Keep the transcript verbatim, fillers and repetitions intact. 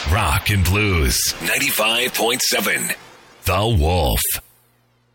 Rock and Blues ninety-five point seven. The Wolf.